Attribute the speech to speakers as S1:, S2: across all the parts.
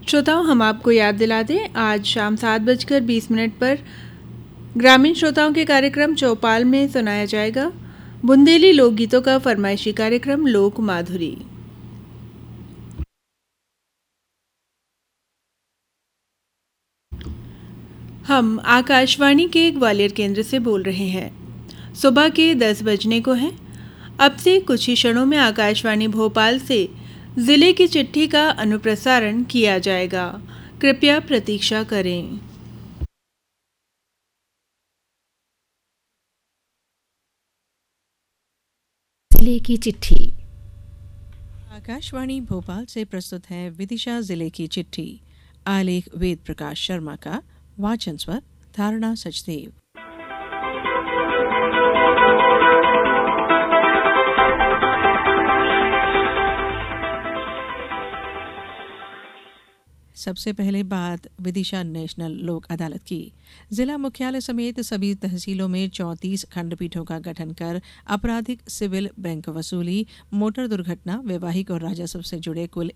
S1: श्रोताओं, हम आपको याद दिला दें, आज शाम 7:20 पर ग्रामीण श्रोताओं के कार्यक्रम चौपाल में सुनाया जाएगा बुंदेली लोकगीतों का फरमाइशी कार्यक्रम लोक माधुरी। हम आकाशवाणी के ग्वालियर केंद्र से बोल रहे हैं। सुबह के 10 बजने को हैं। अब से कुछ ही क्षणों में आकाशवाणी भोपाल से जिले की चिट्ठी का अनुप्रसारण किया जाएगा। कृपया प्रतीक्षा करें।
S2: जिले की चिट्ठी।
S3: आकाशवाणी भोपाल से प्रस्तुत है विदिशा जिले की चिट्ठी। आलेख वेद प्रकाश शर्मा का, वाचन स्वर धारणा सचदेव। सबसे पहले बात विदिशा नेशनल लोक अदालत की। जिला मुख्यालय समेत सभी तहसीलों में 34 खंडपीठों का गठन कर आपराधिक, सिविल, बैंक वसूली, मोटर दुर्घटना, वैवाहिक और राजस्व से जुड़े कुल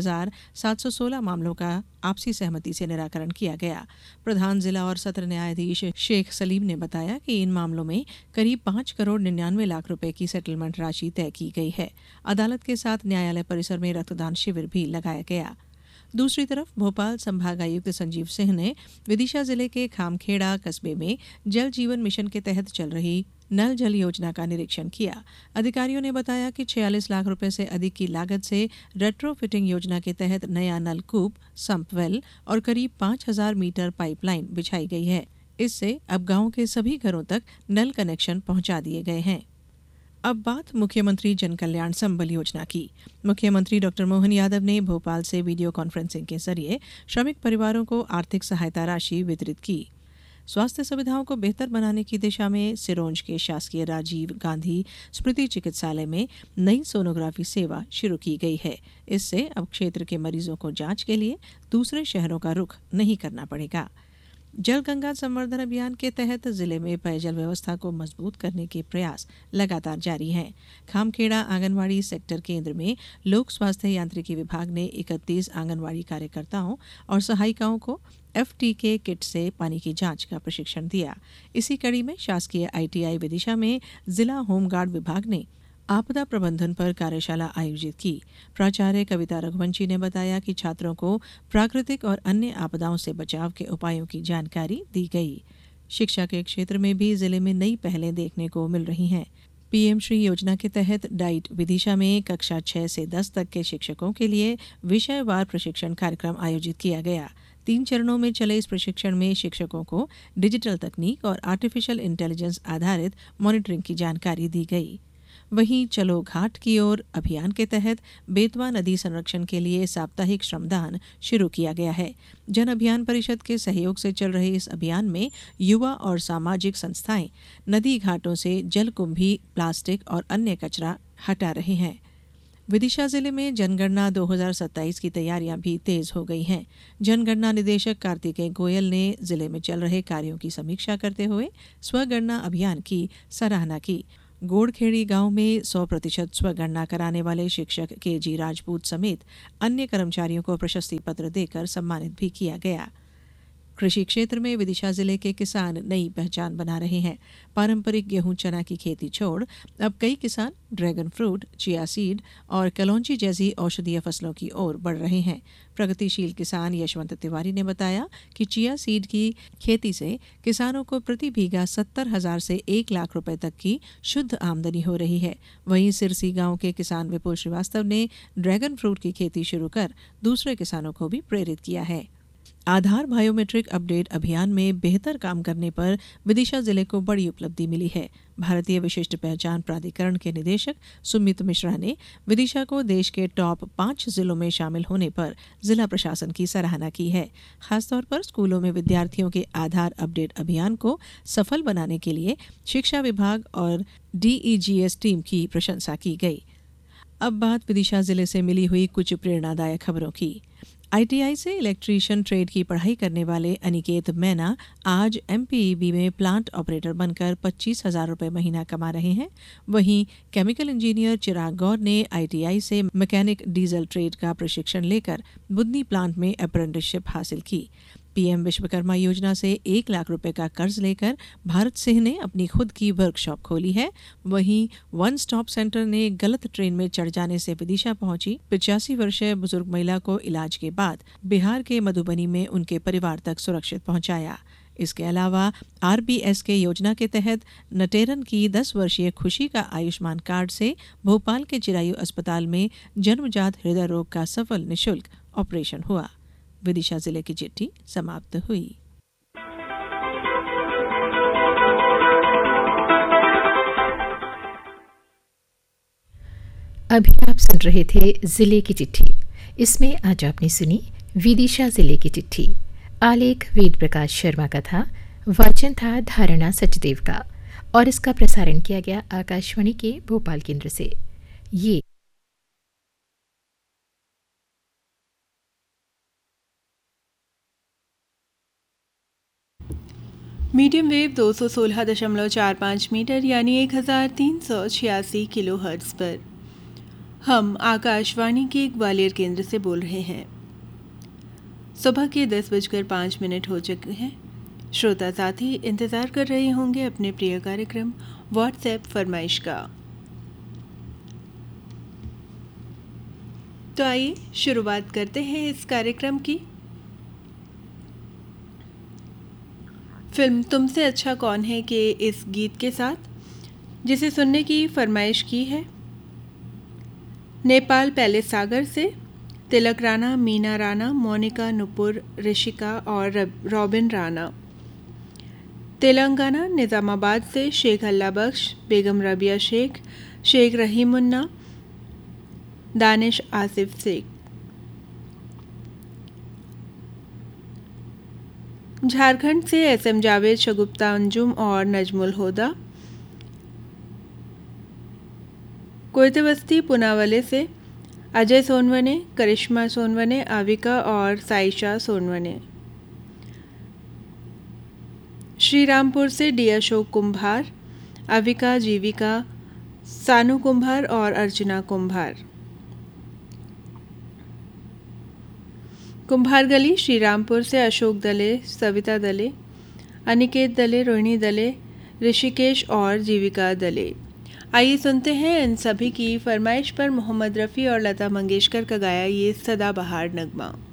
S3: 1716 मामलों का आपसी सहमति से निराकरण किया गया। प्रधान जिला और सत्र न्यायाधीश शेख सलीम ने बताया कि इन मामलों में करीब 5 करोड़ 99 लाख रुपए की सेटलमेंट राशि तय की गई है। अदालत के साथ न्यायालय परिसर में रक्तदान शिविर भी लगाया गया। दूसरी तरफ भोपाल संभागायुक्त संजीव सिंह ने विदिशा जिले के खामखेड़ा कस्बे में जल जीवन मिशन के तहत चल रही नल जल योजना का निरीक्षण किया। अधिकारियों ने बताया कि 46 लाख रुपए से अधिक की लागत से रेट्रोफिटिंग योजना के तहत नया नलकूप, संप वेल और करीब 5000 मीटर पाइपलाइन बिछाई गई है। इससे अब गांव के सभी घरों तक नल कनेक्शन पहुंचा दिए गए हैं। अब बात मुख्यमंत्री जन कल्याण संबल योजना की। मुख्यमंत्री डॉक्टर मोहन यादव ने भोपाल से वीडियो कॉन्फ्रेंसिंग के जरिए श्रमिक परिवारों को आर्थिक सहायता राशि वितरित की। स्वास्थ्य सुविधाओं को बेहतर बनाने की दिशा में सिरोंज के शासकीय राजीव गांधी स्मृति चिकित्सालय में नई सोनोग्राफी सेवा शुरू की गई है। इससे अब क्षेत्र के मरीजों को जांच के लिए दूसरे शहरों का रुख नहीं करना पड़ेगा। जल गंगा संवर्धन अभियान के तहत जिले में पेयजल व्यवस्था को मजबूत करने के प्रयास लगातार जारी हैं। खामखेड़ा आंगनवाड़ी सेक्टर केंद्र में लोक स्वास्थ्य यांत्रिकी विभाग ने 31 आंगनवाड़ी कार्यकर्ताओं और सहायिकाओं को FTK किट से पानी की जांच का प्रशिक्षण दिया। इसी कड़ी में शासकीय ITI विदिशा में जिला होमगार्ड विभाग ने आपदा प्रबंधन पर कार्यशाला आयोजित की। प्राचार्य कविता रघुवंशी ने बताया कि छात्रों को प्राकृतिक और अन्य आपदाओं से बचाव के उपायों की जानकारी दी गई। शिक्षा के क्षेत्र में भी जिले में नई पहलें देखने को मिल रही हैं। PM श्री योजना के तहत डाइट विदिशा में कक्षा 6 से 10 तक के शिक्षकों के लिए विषयवार प्रशिक्षण कार्यक्रम आयोजित किया गया। 3 चरणों में चले इस प्रशिक्षण में शिक्षकों को डिजिटल तकनीक और आर्टिफिशियल इंटेलिजेंस आधारित मॉनिटरिंग की जानकारी दी गई। वहीं चलो घाट की ओर अभियान के तहत बेतवा नदी संरक्षण के लिए साप्ताहिक श्रमदान शुरू किया गया है। जन अभियान परिषद के सहयोग से चल रहे इस अभियान में युवा और सामाजिक संस्थाएं नदी घाटों से जलकुंभी, प्लास्टिक और अन्य कचरा हटा रहे हैं। विदिशा जिले में जनगणना 2027 की तैयारियां भी तेज हो गई हैं। जनगणना निदेशक कार्तिकेय गोयल ने जिले में चल रहे कार्यों की समीक्षा करते हुए स्वगणना अभियान की सराहना की। गोड़खेड़ी गांव में 100% स्वगणना कराने वाले शिक्षक KG राजपूत समेत अन्य कर्मचारियों को प्रशस्ति पत्र देकर सम्मानित भी किया गया। कृषि क्षेत्र में विदिशा जिले के किसान नई पहचान बना रहे हैं। पारंपरिक गेहूं चना की खेती छोड़ अब कई किसान ड्रैगन फ्रूट, चिया सीड और कलौंजी जैसी औषधीय फसलों की ओर बढ़ रहे हैं। प्रगतिशील किसान यशवंत तिवारी ने बताया कि चिया सीड की खेती से किसानों को प्रति बीघा 70,000 से 1 लाख रुपए तक की शुद्ध आमदनी हो रही है। वहीं सिरसी गांव के किसान विपुल श्रीवास्तव ने ड्रैगन फ्रूट की खेती शुरू कर दूसरे किसानों को भी प्रेरित किया है। आधार बायोमेट्रिक अपडेट अभियान में बेहतर काम करने पर विदिशा जिले को बड़ी उपलब्धि मिली है। भारतीय विशिष्ट पहचान प्राधिकरण के निदेशक सुमित मिश्रा ने विदिशा को देश के टॉप 5 जिलों में शामिल होने पर जिला प्रशासन की सराहना की है। खासतौर पर स्कूलों में विद्यार्थियों के आधार अपडेट अभियान को सफल बनाने के लिए शिक्षा विभाग और DEGS टीम की प्रशंसा की गई। अब बात विदिशा जिले से मिली हुई कुछ प्रेरणादायक खबरों की। आईटीआई से इलेक्ट्रीशियन ट्रेड की पढ़ाई करने वाले अनिकेत मैना आज एमपीईबी में प्लांट ऑपरेटर बनकर 25,000 रुपये महीना कमा रहे हैं। वहीं केमिकल इंजीनियर चिराग गौर ने आईटीआई से मैकेनिक डीजल ट्रेड का प्रशिक्षण लेकर बुदनी प्लांट में अप्रेंटिसशिप हासिल की। पीएम विश्वकर्मा योजना से 1 लाख रुपए का कर्ज लेकर भारत सिंह ने अपनी खुद की वर्कशॉप खोली है। वहीं वन स्टॉप सेंटर ने गलत ट्रेन में चढ़ जाने से विदिशा पहुंची 85 वर्षीय बुजुर्ग महिला को इलाज के बाद बिहार के मधुबनी में उनके परिवार तक सुरक्षित पहुंचाया। इसके अलावा आरबीएसके योजना के तहत नटेरन की 10 वर्षीय खुशी का आयुष्मान कार्ड से भोपाल के चिरायु अस्पताल में जन्मजात हृदय रोग का सफल निःशुल्क ऑपरेशन हुआ। विदिशा जिले की चिट्ठी समाप्त हुई।
S2: अभी आप सुन रहे थे जिले की चिट्ठी। इसमें आज आपने सुनी विदिशा जिले की चिट्ठी। आलेख वेद प्रकाश शर्मा का था, वाचन था धारणा सचदेव का, और इसका प्रसारण किया गया आकाशवाणी के भोपाल केंद्र से। ये
S1: मीडियम वेव 216.45 मीटर यानी 1386 किलो हर्ट्ज पर हम आकाशवाणी के ग्वालियर केंद्र से बोल रहे हैं। सुबह के 10:05 हो चुके हैं। श्रोता साथी इंतज़ार कर रहे होंगे अपने प्रिय कार्यक्रम व्हाट्सएप फरमाइश का। तो आइए शुरुआत करते हैं इस कार्यक्रम की। फिल्म तुमसे अच्छा कौन है के इस गीत के साथ, जिसे सुनने की फरमाइश की है नेपाल पैलेस सागर से तिलक राणा, मीना राणा, मोनिका, नुपुर, ऋषिका और रॉबिन राणा। तेलंगाना निज़ामाबाद से शेख अल्लाह बख्श, बेगम रबिया शेख, शेख रहीमुन्ना, दानिश आसिफ शेख। झारखंड से एसएम जावेद, शगुफ्ता अंजुम और नजमुल होदा। कोयतेबस्ती पुनावले से अजय सोनवने, करिश्मा सोनवने, आविका और साइशा सोनवने। श्रीरामपुर से डी अशोक कुंभार, अविका, जीविका, सानू कुंभार और अर्चना कुंभार। कुंभार गली श्रीरामपुर से अशोक दले, सविता दले, अनिकेत दले, रोहिणी दले, ऋषिकेश और जीविका दले। आइए सुनते हैं इन सभी की फरमाइश पर मोहम्मद रफ़ी और लता मंगेशकर का गाया ये सदाबहार नगमा।